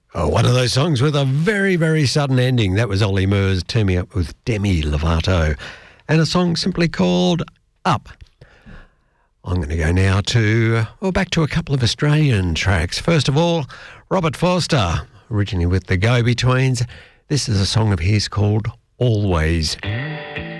Oh, one of those songs with a very, very sudden ending. That was Ollie Murs teaming up with Demi Lovato, and a song simply called Up. I'm going to go now back to a couple of Australian tracks. First of all, Robert Forster, originally with the Go-Betweens. This is a song of his called Always.